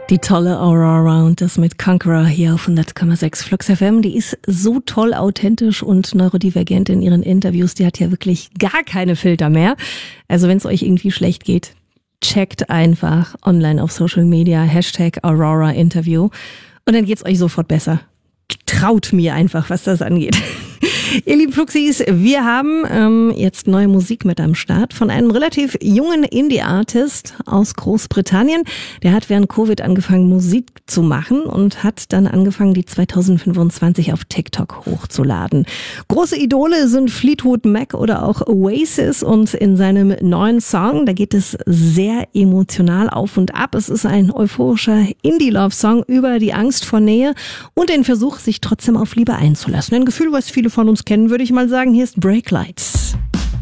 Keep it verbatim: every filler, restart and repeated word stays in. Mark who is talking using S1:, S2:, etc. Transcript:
S1: Die tolle Aurora und das mit Conqueror hier auf hundert Komma sechs Flux F M. Die ist so toll authentisch und neurodivergent in ihren Interviews. Die hat ja wirklich gar keine Filter mehr. Also wenn es euch irgendwie schlecht geht, checkt einfach online auf Social Media Hashtag Aurora Interview und dann geht's euch sofort besser. Traut mir einfach, was das angeht. Ihr lieben Fluxis, wir haben ähm, jetzt neue Musik mit am Start von einem relativ jungen Indie-Artist aus Großbritannien. Der hat während Covid angefangen, Musik zu machen und hat dann angefangen, die zweitausendfünfundzwanzig auf TikTok hochzuladen. Große Idole sind Fleetwood Mac oder auch Oasis und in seinem neuen Song, da geht es sehr emotional auf und ab. Es ist ein euphorischer Indie-Love-Song über die Angst vor Nähe und den Versuch, sich trotzdem auf Liebe einzulassen. Ein Gefühl, was viele von uns kennen, würde ich mal sagen. Hier ist Break Lights.